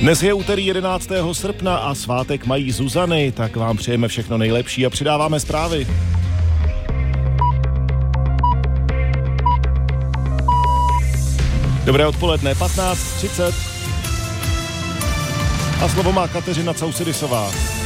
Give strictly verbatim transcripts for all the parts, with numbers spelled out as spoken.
Dnes je úterý jedenáctého srpna a svátek mají Zuzany, tak vám přejeme všechno nejlepší a přidáváme zprávy. Dobré odpoledne, patnáct třicet. A slovo má Kateřina Causidisová.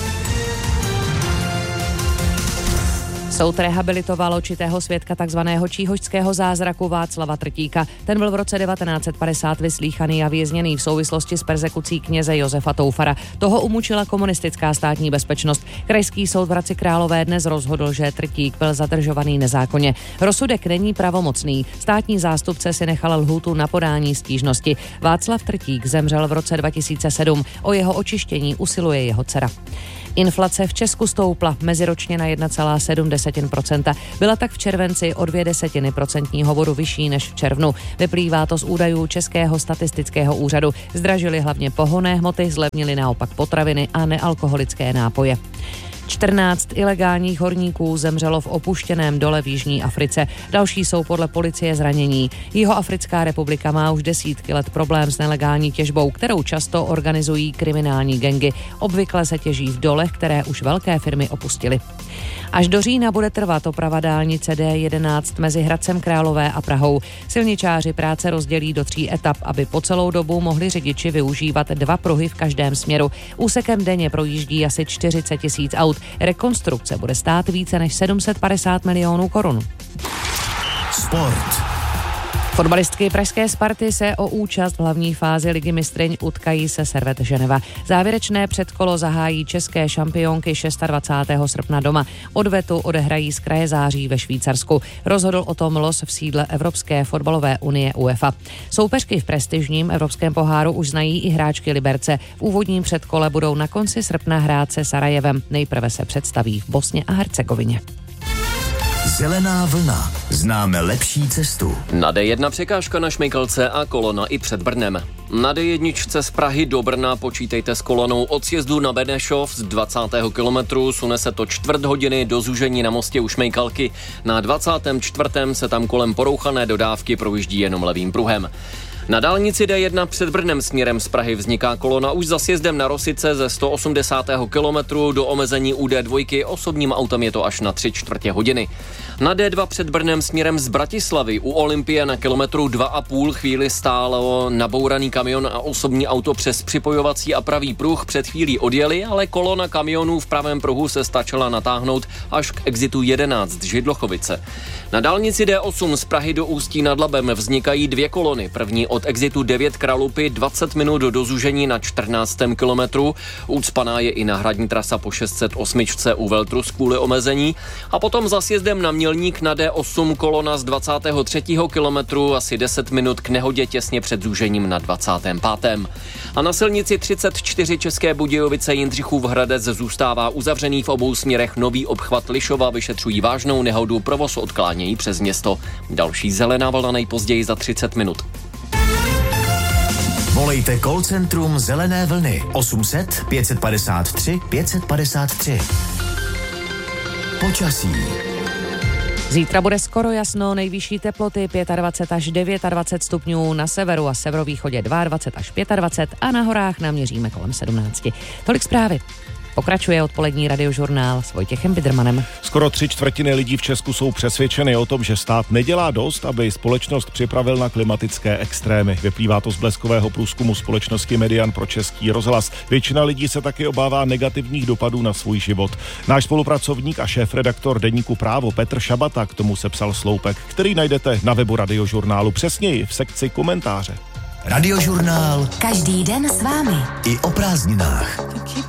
Soud rehabilitoval očitého svědka takzvaného číhošského zázraku Václava Trtíka. Ten byl v roce devatenáct set padesát vyslýchaný a vězněný v souvislosti s perzekucí kněze Josefa Toufara. Toho umučila komunistická státní bezpečnost. Krajský soud v Hradci Králové dnes rozhodl, že Trtík byl zadržovaný nezákonně. Rozsudek není pravomocný. Státní zástupce si nechal lhůtu na podání stížnosti. Václav Trtík zemřel v roce dva tisíce sedm. O jeho očištění usiluje jeho dcera. Inflace v Česku stoupla meziročně na jedna celá sedm procenta. Byla tak v červenci o dvě desetiny procentního bodu vyšší než v červnu. Vyplývá to z údajů Českého statistického úřadu. Zdražily hlavně pohonné hmoty, zlevnily naopak potraviny a nealkoholické nápoje. čtrnáct ilegálních horníků zemřelo v opuštěném dole v Jižní Africe. Další jsou podle policie zranění. Jihoafrická republika má už desítky let problém s nelegální těžbou, kterou často organizují kriminální gangy. Obvykle se těží v dolech, které už velké firmy opustily. Až do října bude trvat oprava dálnice D jedenáct mezi Hradcem Králové a Prahou. Silničáři práce rozdělí do tří etap, aby po celou dobu mohli řidiči využívat dva pruhy v každém směru. Úsekem denně projíždí asi čtyřicet tisíc aut. Rekonstrukce bude stát více než sedm set padesát milionů korun. Sport. Fotbalistky pražské Sparty se o účast v hlavní fázi Ligy mistryň utkají se Servette Ženeva. Závěrečné předkolo zahájí české šampionky dvacátého šestého srpna doma. Odvetu odehrají z kraje září ve Švýcarsku. Rozhodl o tom los v sídle Evropské fotbalové unie UEFA. Soupeřky v prestižním evropském poháru už znají i hráčky Liberce. V úvodním předkole budou na konci srpna hrát se Sarajevem. Nejprve se představí v Bosně a Hercegovině. Zelená vlna. Známe lepší cestu. Na D jedna překážka na Šmejkalce a kolona i před Brnem. Na D jedna z Prahy do Brna počítejte s kolonou od sjezdu na Benešov z dvacátého kilometru. Sune se to čtvrt hodiny do zúžení na mostě u Šmejkalky. Na dvacátém čtvrtém se tam kolem porouchané dodávky projíždí jenom levým pruhem. Na dálnici D jedna před Brnem směrem z Prahy vzniká kolona už za sjezdem na Rosice ze sto osmdesátého kilometru do omezení u D dva. Osobním autem je to až na tři čtvrtě hodiny. Na D dva před Brnem směrem z Bratislavy u Olympie na kilometru dva a půl chvíli stálo nabouraný kamion a osobní auto přes připojovací a pravý pruh. Před chvílí odjeli, ale kolona kamionů v pravém pruhu se stačila natáhnout až k exitu jedenáct Židlochovice. Na dálnici D osm z Prahy do Ústí nad Labem vznikají dvě kolony. První od exitu devět Kralupy dvacet minut do zúžení na čtrnáctém kilometru. Ucpaná je i náhradní trasa po šest set osm u Veltrus kvůli omezení. A potom za sjezdem na Mělník na D osm kolona z dvacátého třetího kilometru asi deset minut k nehodě těsně před zúžením na dvacátém pátém A na silnici třicet čtyři České Budějovice Jindřichův Hradec zůstává uzavřený v obou směrech nový obchvat Lišova, vyšetřují vážnou nehodu, provoz odklánějí přes město. Další zelená vlna nejpozději za třicet minut. Volejte call centrum Zelené vlny osm set pět padesát tři pět padesát tři. Počasí. Zítra bude skoro jasno, nejvyšší teploty dvacet pět až dvacet devět stupňů, na severu a severovýchodě dvacet dva až dvacet pět a na horách naměříme kolem sedmnáct. Tolik zprávy. Pokračuje odpolední radiožurnál s Vojtěchem Bidermanem. Skoro tři čtvrtiny lidí v Česku jsou přesvědčeny o tom, že stát nedělá dost, aby společnost připravil na klimatické extrémy. Vyplývá to z bleskového průzkumu společnosti Median pro Český rozhlas. Většina lidí se taky obává negativních dopadů na svůj život. Náš spolupracovník a šéfredaktor deníku Právo Petr Šabata k tomu sepsal sloupek, který najdete na webu radiožurnálu, přesněji v sekci komentáře. Radiožurnál. Každý den s vámi. I o prázdninách.